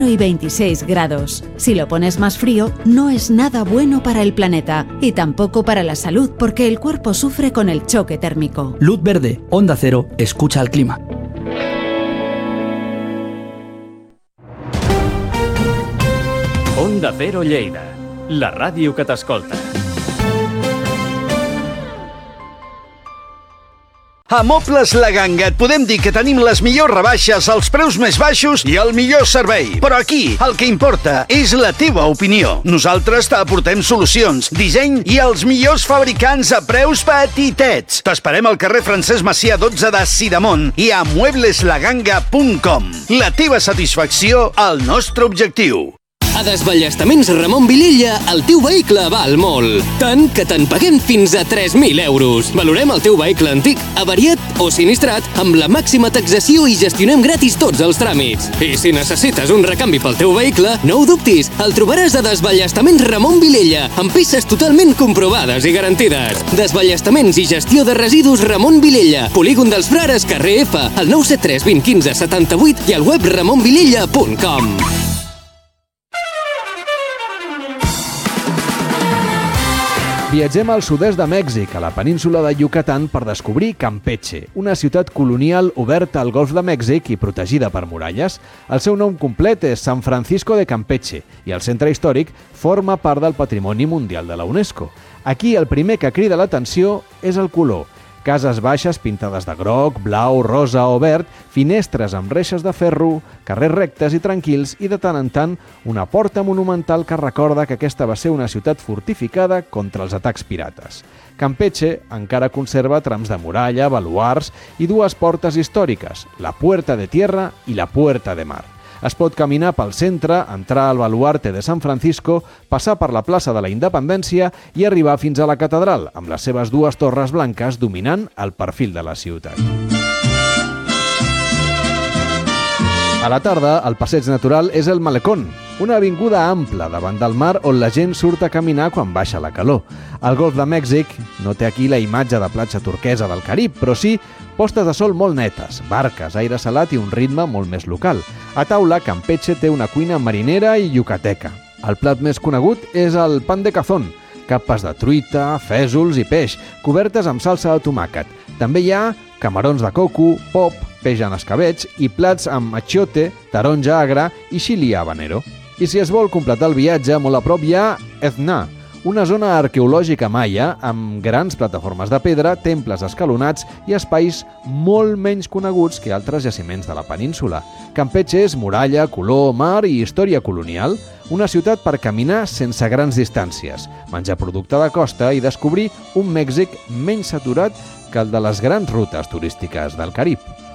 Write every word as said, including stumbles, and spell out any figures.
y veintiséis grados. Si lo pones más frío, no es nada bueno para el planeta y tampoco para la salud porque el cuerpo sufre con el choque térmico. Luz verde, Onda Cero, escucha el clima. Onda Cero Lleida, la ràdio que t'escolta. A Mobles La Ganga et podem dir que tenim les millors rebaixes, els preus més baixos i el millor servei. Però aquí el que importa és la teva opinió. Nosaltres t'aportem solucions, disseny i els millors fabricants a preus petitets. T'esperem al carrer Francesc Macià dotze de Sidamon i a muebles la ganga punt com. La teva satisfacció, el nostre objectiu. A Desballestaments Ramon Vilella, el teu vehicle val molt. Tant que te'n paguem fins a tres mil euros. Valorem el teu vehicle antic, avariat o sinistrat amb la màxima taxació i gestionem gratis tots els tràmits. I si necessites un recanvi pel teu vehicle, no ho dubtis, el trobaràs a Desballestaments Ramon Vilella, amb peces totalment comprovades i garantides. Desballestaments i gestió de residus Ramon Vilella, Polígon dels Frares, carrer F, al nou set tres vint quinze setanta-vuit i al web ramon vilella punt com. Viatgem al sud-est de Mèxic, a la península de Yucatán, per descobrir Campeche, una ciutat colonial oberta al Golf de Mèxic i protegida per muralles. El seu nom complet és San Francisco de Campeche i el centre històric forma part del Patrimoni Mundial de la UNESCO. Aquí el primer que crida l'atenció és el color. Cases baixes pintades de groc, blau, rosa o verd, finestres amb reixes de ferro, carrers rectes i tranquils i de tant en tant una porta monumental que recorda que aquesta va ser una ciutat fortificada contra els atacs pirates. Campeche encara conserva trams de muralla, baluars i dues portes històriques, la Puerta de Tierra i la Puerta de Mar. Es pot caminar pel centre, entrar al baluarte de San Francisco, passar per la plaça de la Independència i arribar fins a la catedral, amb les seves dues torres blanques dominant el perfil de la ciutat. A la tarda, el passeig natural és el Malecón, una avinguda ampla davant del mar on la gent surt a caminar quan baixa la calor. El Golf de Mèxic no té aquí la imatge de platja turquesa del Carib, però sí postes de sol molt netes, barques, aire salat i un ritme molt més local. A taula, Campeche té una cuina marinera i yucateca. El plat més conegut és el pan de cazón, capes de truita, fèsols i peix, cobertes amb salsa de tomàquet. També hi ha camarons de coco, pop, peix en escabetx i plats amb achiote, taronja agra i xili habanero. I si es vol completar el viatge, molt a prop hi ha Ezná, una zona arqueològica maia amb grans plataformes de pedra, temples escalonats i espais molt menys coneguts que altres jaciments de la península. Campeche és muralla, color, mar i història colonial, una ciutat per caminar sense grans distàncies, menjar producte de costa i descobrir un Mèxic menys saturat que el de les grans rutes turístiques del Carib.